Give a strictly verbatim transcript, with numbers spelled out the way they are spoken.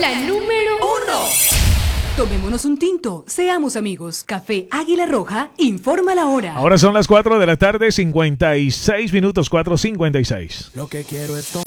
la número uno. Tomémonos un tinto, seamos amigos. Café Águila Roja informa la hora. Ahora son las cuatro de la tarde, cincuenta y seis minutos, cuatro cincuenta y seis. Lo que quiero es tomar.